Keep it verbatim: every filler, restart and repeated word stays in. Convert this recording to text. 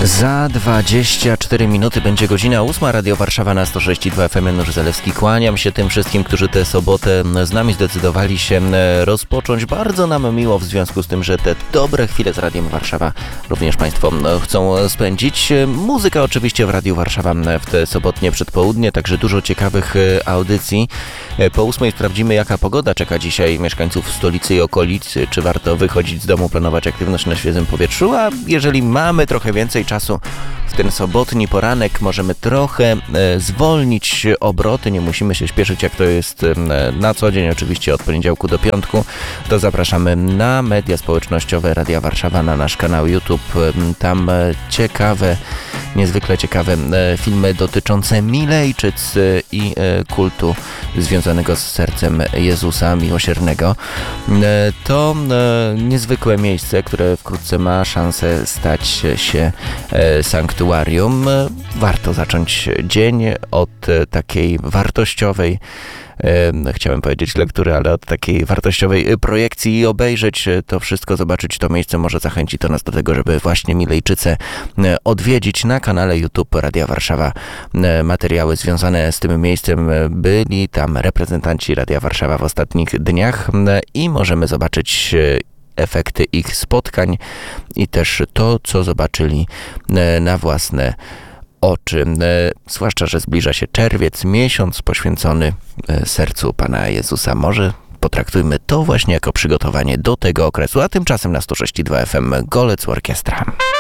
Za dwadzieścia cztery minuty będzie godzina ósma. Radio Warszawa na sto sześć i dwa F M. Janusz Zalewski. Kłaniam się tym wszystkim, którzy tę sobotę z nami zdecydowali się rozpocząć. Bardzo nam miło w związku z tym, że te dobre chwile z Radiem Warszawa również Państwo chcą spędzić. Muzyka oczywiście w Radiu Warszawa w te sobotnie przedpołudnie, także dużo ciekawych audycji. Po ósmej sprawdzimy, jaka pogoda czeka dzisiaj mieszkańców stolicy i okolicy. Czy warto wychodzić z domu, planować aktywność na świeżym powietrzu, a jeżeli mamy trochę więcej czasu w ten sobotni poranek, możemy trochę e, zwolnić obroty, nie musimy się śpieszyć, jak to jest e, na co dzień, oczywiście od poniedziałku do piątku. To zapraszamy na media społecznościowe Radia Warszawa, na nasz kanał YouTube. E, tam e, ciekawe, niezwykle ciekawe e, filmy dotyczące Milejczyc e, i e, kultu związanego z sercem Jezusa Miłosiernego. E, to e, niezwykłe miejsce, które wkrótce ma szansę stać się e, sanktuarium. Warto zacząć dzień od e, takiej wartościowej, e, chciałem powiedzieć lektury, ale od takiej wartościowej projekcji i obejrzeć to wszystko, zobaczyć to miejsce. Może zachęci to nas do tego, żeby właśnie Milejczyce e, odwiedzić. Na kanale YouTube Radia Warszawa e, materiały związane z tym miejscem. Byli tam reprezentanci Radia Warszawa w ostatnich dniach e, i możemy zobaczyć e, efekty ich spotkań i też to, co zobaczyli na własne oczy. Zwłaszcza, że zbliża się czerwiec, miesiąc poświęcony sercu Pana Jezusa. Może potraktujmy to właśnie jako przygotowanie do tego okresu, a tymczasem na sto sześć i dwa F M Golec Orkiestra.